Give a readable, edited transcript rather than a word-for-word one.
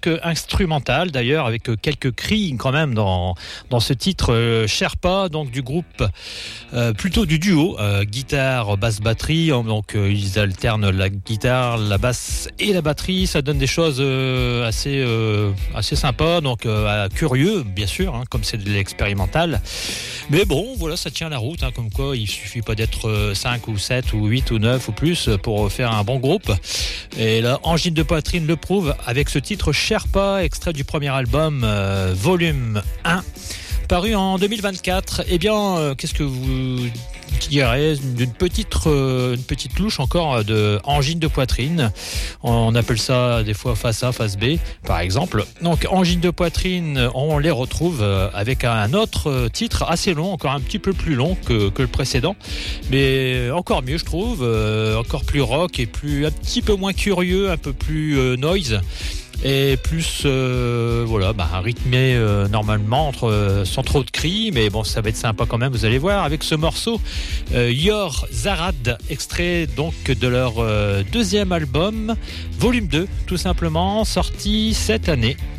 instrumental d'ailleurs, avec quelques cris quand même dans ce titre Sherpa, donc du groupe, plutôt du duo, guitare, basse, batterie. Donc ils alternent la guitare, la basse et la batterie. Ça donne des choses assez sympas, donc curieux bien sûr, hein, comme c'est de l'expérimental. Mais bon, voilà, ça tient la route, hein, comme quoi il suffit pas d'être 5 ou 7 ou 8 ou 9 ou plus pour faire un bon groupe. Et là, Angine de poitrine le prouve avec ce titre Sherpa, extrait du premier album Volume 1, paru en 2024. Eh bien, qu'est-ce que vous direz d'une petite louche encore de angine de poitrine? On appelle ça des fois face A, face B, par exemple. Donc, angine de poitrine, on les retrouve avec un autre titre assez long, encore un petit peu plus long que le précédent, mais encore mieux, je trouve, encore plus rock et un petit peu moins curieux, un peu plus noise. Et plus rythmé normalement sans trop de cris, mais bon, ça va être sympa quand même, vous allez voir, avec ce morceau Yor Zarad, extrait donc de leur deuxième album, volume 2 tout simplement, sorti cette année.